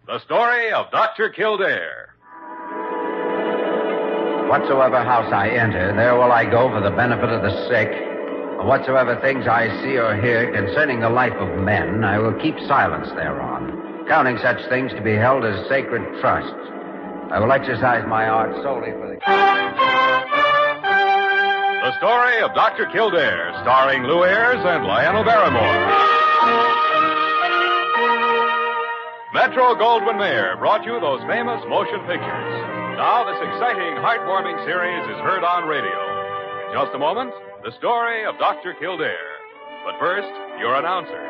The story of Dr. Kildare. Whatsoever house I enter, there will I go for the benefit of the sick. Whatsoever things I see or hear concerning the life of men, I will keep silence thereon, counting such things to be held as sacred trusts. I will exercise my art solely for the... The story of Dr. Kildare, starring Lou Ayres and Lionel Barrymore. Metro-Goldwyn-Mayer brought you those famous motion pictures. Now this exciting, heartwarming series is heard on radio. In just a moment, the story of Dr. Kildare. But first, your announcer.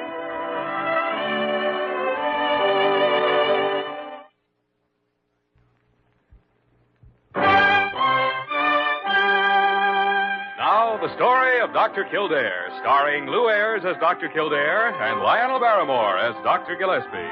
Now, the story of Dr. Kildare, starring Lou Ayres as Dr. Kildare and Lionel Barrymore as Dr. Gillespie.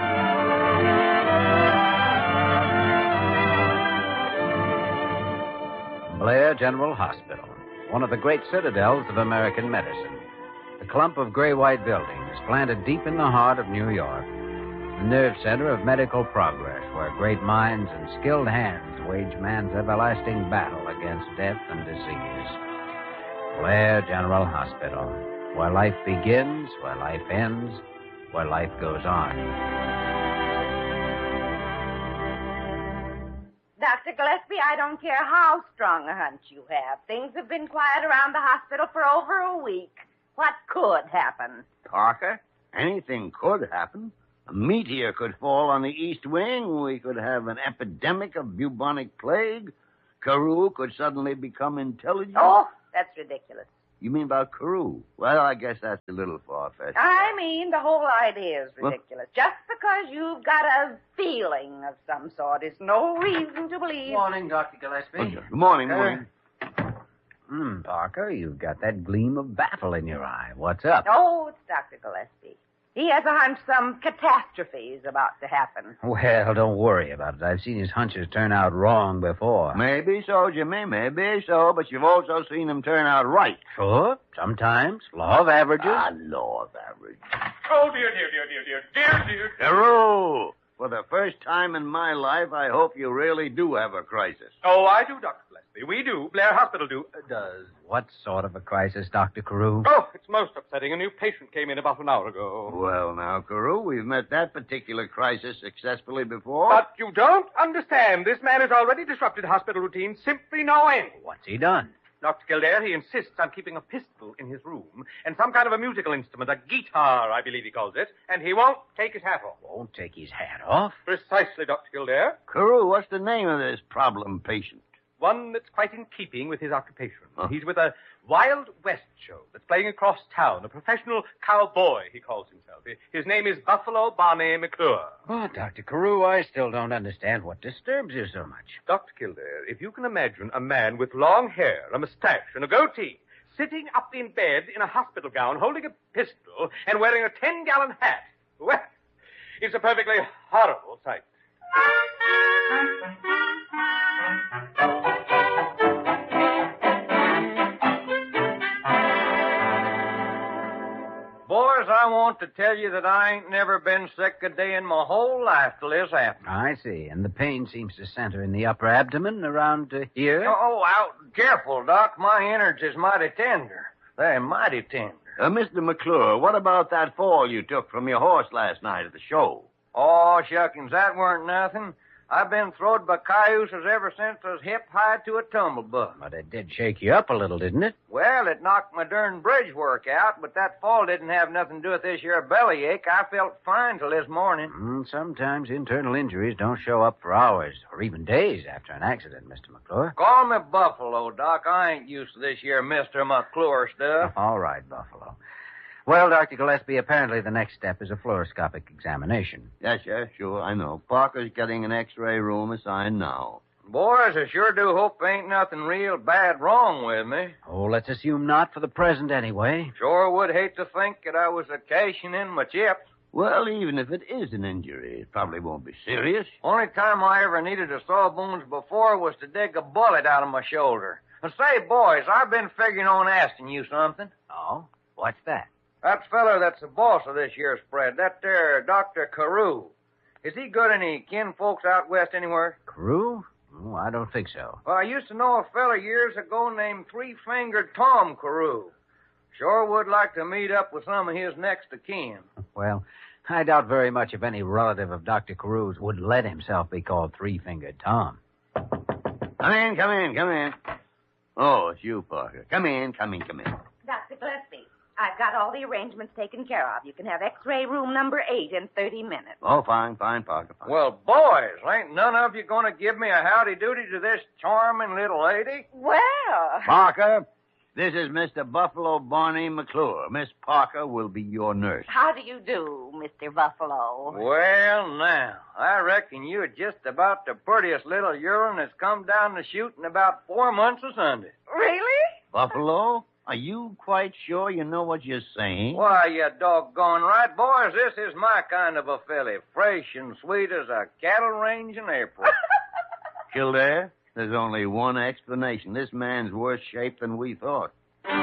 Blair General Hospital, one of the great citadels of American medicine. The clump of gray-white buildings planted deep in the heart of New York. The nerve center of medical progress, where great minds and skilled hands wage man's everlasting battle against death and disease. Blair General Hospital, where life begins, where life ends, where life goes on. Dr. Gillespie, I don't care how strong a hunch you have. Things have been quiet around the hospital for over a week. What could happen? Parker, anything could happen. A meteor could fall on the East Wing. We could have an epidemic of bubonic plague. Carew could suddenly become intelligent. Oh, that's ridiculous. You mean about Carew? Well, I guess that's a little far-fetched. I mean, the whole idea is ridiculous. Just because you've got a feeling of some sort is no reason to believe... Morning, Dr. Gillespie. Good morning, morning. Parker, you've got that gleam of battle in your eye. What's up? Oh, it's Dr. Gillespie. He has a hunch some catastrophe is about to happen. Well, don't worry about it. I've seen his hunches turn out wrong before. Maybe so, Jimmy, maybe so, but you've also seen them turn out right. Sure, sometimes. Law of averages. Law of averages. Oh, dear. Carew! For the first time in my life, I hope you really do have a crisis. Oh, I do, Dr. Gillespie. We do. Blair Hospital does. What sort of a crisis, Dr. Carew? Oh, it's most upsetting. A new patient came in about an hour ago. Well, now, Carew, we've met that particular crisis successfully before. But you don't understand. This man has already disrupted hospital routine simply no end. What's he done? Dr. Kildare, he insists on keeping a pistol in his room and some kind of a musical instrument, a guitar, I believe he calls it, and he won't take his hat off. Won't take his hat off? Precisely, Dr. Kildare. Carew, what's the name of this problem patient? One that's quite in keeping with his occupation. Huh? He's with a Wild West show that's playing across town. A professional cowboy, he calls himself. His name is Buffalo Barney McClure. Oh, Dr. Carew, I still don't understand what disturbs you so much. Dr. Kildare, if you can imagine a man with long hair, a mustache, and a goatee sitting up in bed in a hospital gown, holding a pistol, and wearing a 10-gallon hat, well, it's a perfectly horrible sight. Boys, I want to tell you that I ain't never been sick a day in my whole life till this happened. I see. And the pain seems to center in the upper abdomen around here? Oh, out. Careful, Doc. My innards is mighty tender. They're mighty tender. Mr. McClure, what about that fall you took from your horse last night at the show? Oh, shuckins, that weren't nothing. I've been throwed by cayuses ever since I was hip-high to a tumblebug. But it did shake you up a little, didn't it? Well, it knocked my darn bridge work out, but that fall didn't have nothing to do with this here bellyache. I felt fine till this morning. Sometimes internal injuries don't show up for hours or even days after an accident, Mr. McClure. Call me Buffalo, Doc. I ain't used to this here Mr. McClure stuff. All right, Buffalo. Well, Dr. Gillespie, apparently the next step is a fluoroscopic examination. Yes, sure, I know. Parker's getting an X-ray room assigned now. Boys, I sure do hope there ain't nothing real bad wrong with me. Oh, let's assume not for the present anyway. Sure would hate to think that I was cashing in my chips. Well, even if it is an injury, it probably won't be serious. Only time I ever needed a sawbones before was to dig a bullet out of my shoulder. And say, boys, I've been figuring on asking you something. Oh? What's that? That feller that's the boss of this here spread, that there Dr. Carew. Has he got any kinfolks out west anywhere? Carew? Oh, I don't think so. Well, I used to know a fella years ago named Three-Fingered Tom Carew. Sure would like to meet up with some of his next of kin. Well, I doubt very much if any relative of Dr. Carew's would let himself be called Three-Fingered Tom. Come in. Oh, it's you, Parker. Come in. Dr. Gillespie, I've got all the arrangements taken care of. You can have X-ray room number 8 in 30 minutes. Oh, fine, Parker. Fine. Well, boys, ain't none of you going to give me a howdy-doody to this charming little lady? Well, Parker, this is Mr. Buffalo Barney McClure. Miss Parker will be your nurse. how do you do, Mr. Buffalo? Well, now, I reckon you're just about the prettiest little urine that's come down the chute in about 4 months of Sunday. Really? Buffalo, are you quite sure you know what you're saying? Why, you doggone right, boys, this is my kind of a filly, fresh and sweet as a cattle range in April. Kildare, there's only one explanation. This man's worse shape than we thought.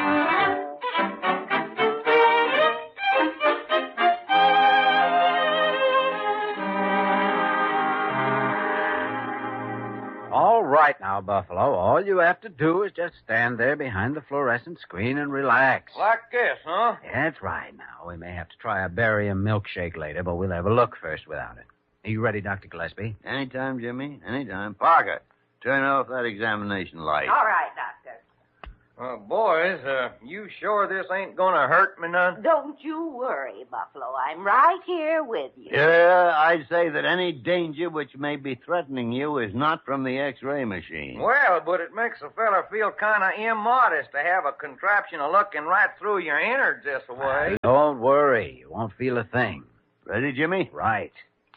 All right now, Buffalo. All you have to do is just stand there behind the fluorescent screen and relax. Like this, huh? That's right now. We may have to try a barium milkshake later, but we'll have a look first without it. Are you ready, Dr. Gillespie? Anytime, Jimmy, anytime. Parker, turn off that examination light. All right, Doctor. Boys, you sure this ain't gonna hurt me none? Don't you worry, Buffalo. I'm right here with you. Yeah, I'd say that any danger which may be threatening you is not from the X-ray machine. Well, but it makes a fella feel kind of immodest to have a contraption of looking right through your innards this way. Don't worry. You won't feel a thing. Ready, Jimmy? Right.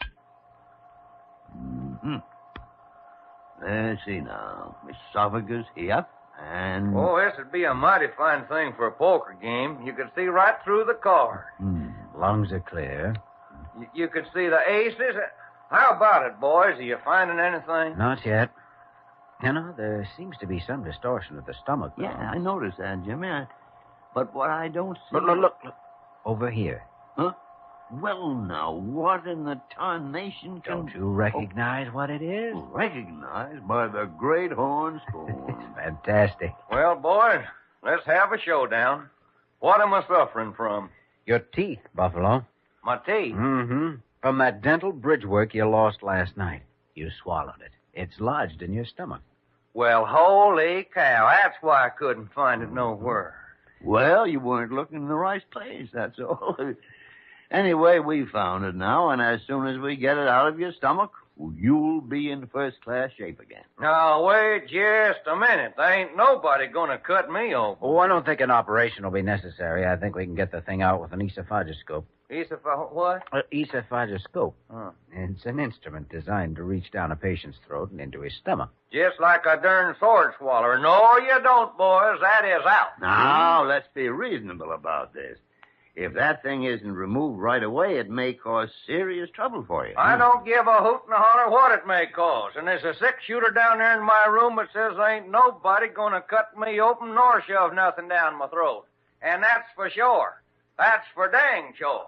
Mm-hmm. Let's see now. Esophagus here, and... Oh, this would be a mighty fine thing for a poker game. You could see right through the card. Lungs are clear. You could see the aces. How about it, boys? Are you finding anything? Not yet. You know, there seems to be some distortion of the stomach. Yeah, I noticed that, Jimmy. But what I don't see... Look. Over here. Huh? Well, now, what in the tarnation can... Don't you recognize what it is? Recognized by the great horn spoon. It's fantastic. Well, boys, let's have a showdown. What am I suffering from? Your teeth, Buffalo. My teeth. Mm-hmm. From that dental bridge work you lost last night. You swallowed it. It's lodged in your stomach. Well, holy cow. That's why I couldn't find it nowhere. Well, you weren't looking in the right place, that's all. Anyway, we found it now, and as soon as we get it out of your stomach, you'll be in first-class shape again. Now, wait just a minute. There ain't nobody gonna cut me open. Oh, I don't think an operation will be necessary. I think we can get the thing out with an esophagoscope. What? Esophagoscope. Oh. It's an instrument designed to reach down a patient's throat and into his stomach. Just like a darn sword swallower. No, you don't, boys. That is out. Now, let's be reasonable about this. If that thing isn't removed right away, it may cause serious trouble for you. I don't give a hoot and a holler what it may cause. And there's a six-shooter down there in my room that says ain't nobody gonna cut me open nor shove nothing down my throat. And that's for sure. That's for dang sure.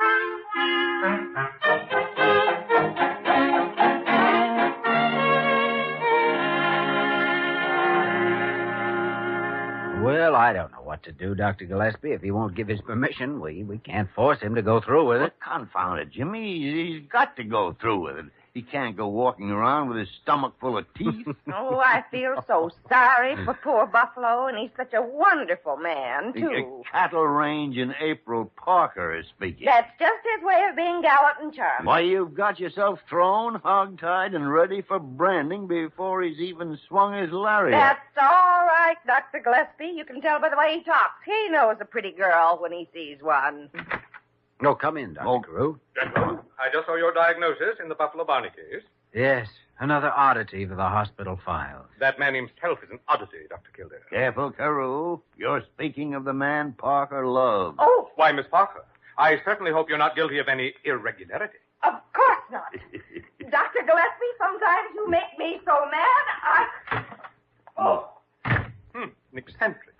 Well, I don't know what to do, Dr. Gillespie. If he won't give his permission, we can't force him to go through with it. Well, confound it, Jimmy. He's got to go through with it. He can't go walking around with his stomach full of teeth. Oh, I feel so sorry for poor Buffalo, and he's such a wonderful man, too. The cattle range in April Parker is speaking. That's just his way of being gallant and charming. Why, you've got yourself thrown, hog-tied, and ready for branding before he's even swung his lariat. That's all right, Dr. Gillespie. You can tell by the way he talks. He knows a pretty girl when he sees one. No, come in, Dr. Carew. Gentlemen, I just saw your diagnosis in the Buffalo Barney case. Yes, another oddity for the hospital files. That man himself is an oddity, Dr. Kildare. Careful, Carew. You're speaking of the man Parker loved. Oh, Why, Miss Parker, I certainly hope you're not guilty of any irregularity. of course not. Dr. Gillespie, sometimes you make me so mad, An eccentric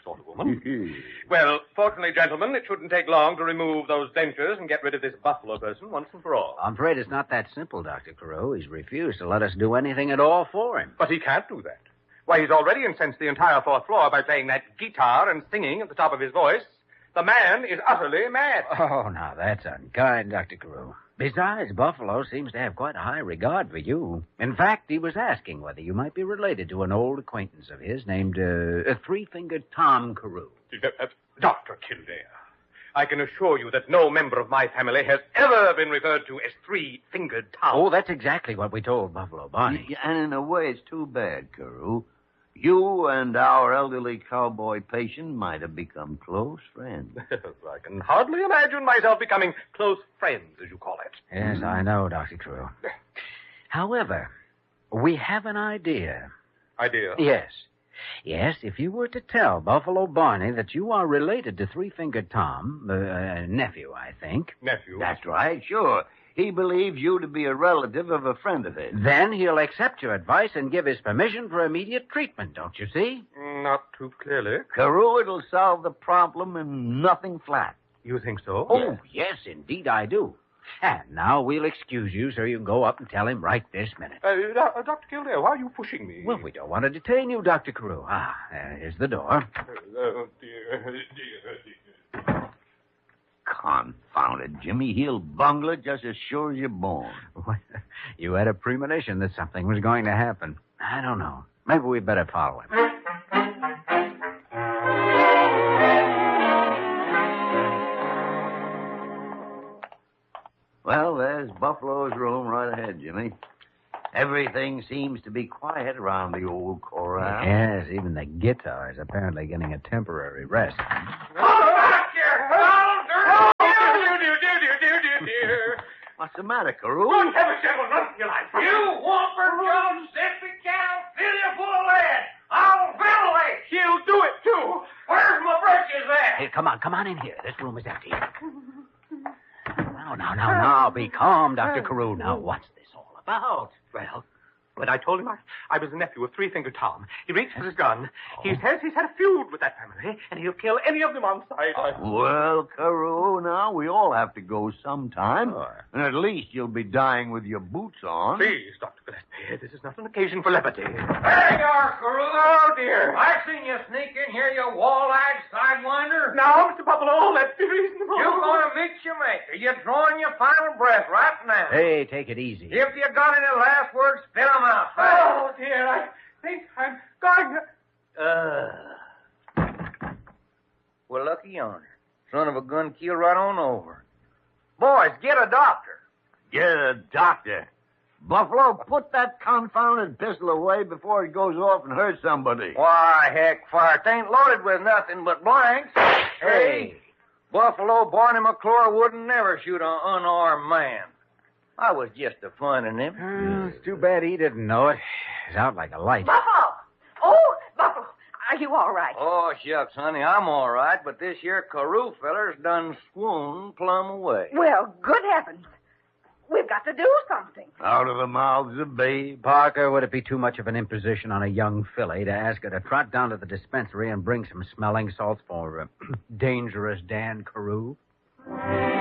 sort of woman. Well, fortunately, gentlemen, it shouldn't take long to remove those dentures and get rid of this Buffalo person once and for all. I'm afraid it's not that simple, Dr. Carew. He's refused to let us do anything at all for him. But he can't do that. Why, he's already incensed the entire fourth floor by playing that guitar and singing at the top of his voice. The man is utterly mad. Oh, now, that's unkind, Dr. Carew. Besides, Buffalo seems to have quite a high regard for you. In fact, he was asking whether you might be related to an old acquaintance of his named Three-Fingered Tom Carew. Dr. Kildare, I can assure you that no member of my family has ever been referred to as Three-Fingered Tom. Oh, that's exactly what we told Buffalo Barney. Yeah, and in a way, it's too bad, Carew. You and our elderly cowboy patient might have become close friends. I can hardly imagine myself becoming close friends, as you call it. Yes, I know, Dr. Carew. However, we have an idea. Idea? Yes. Yes, if you were to tell Buffalo Barney that you are related to Three-Fingered Tom, nephew, I think. Nephew? That's right, sure. He believes you to be a relative of a friend of his. Then he'll accept your advice and give his permission for immediate treatment, don't you see? Not too clearly. Carew, it'll solve the problem and nothing flat. You think so? Oh, yes, indeed I do. And now we'll excuse you so you can go up and tell him right this minute. Dr. Kildare, why are you pushing me? Well, we don't want to detain you, Dr. Carew. Here's the door. Dear. Confounded, Jimmy. He'll bungle it just as sure as you're born. You had a premonition that something was going to happen. I don't know. Maybe we'd better follow him. Well, there's Buffalo's room right ahead, Jimmy. Everything seems to be quiet around the old corral. Yes, even the guitar is apparently getting a temporary rest. Dear. What's the matter, Carew? Good heavens, gentlemen, run for your life. You whopper, John Stiffy cow, fill you full of lead. I'll ventilate. He'll do it, too. Where's my britches at? Hey, come on in here. This room is empty. Now, be calm, Dr. Carew. Now, what's this all about? Well, when I told him I was the nephew of Three-Fingered Tom, he reached for his gun. He says he's had a feud with that family, and he'll kill any of them on sight. Well, Carew, now we all have to go sometime. Sure. And at least you'll be dying with your boots on. Please, Dr. Gillespie, this is not an occasion for levity. There you are, Carew. Oh, dear. I seen you sneak in here, you wall-eyed sidewinder. Now, Mr. Buffalo, let's be reasonable. You're going to meet your maker. You're drawing your final breath right now. Hey, take it easy. If you got any last words, spit 'em out. Oh, dear, I think I'm going to... Well, lucky yonder. Son of a gun, keel right on over. Boys, get a doctor. Get a doctor. Buffalo, put that confounded pistol away before it goes off and hurts somebody. Why, heck, fire, it ain't loaded with nothing but blanks. Hey, Buffalo Barney McClure wouldn't never shoot an unarmed man. I was just a funning him. It's too bad he didn't know it. He's out like a light. Buffalo! Oh, Buffalo, are you all right? Oh, shucks, honey, I'm all right, but this here Carew feller's done swooned plumb away. Well, good heavens. We've got to do something. Out of the mouths of babes. Parker, would it be too much of an imposition on a young filly to ask her to trot down to the dispensary and bring some smelling salts for dangerous Dan Carew?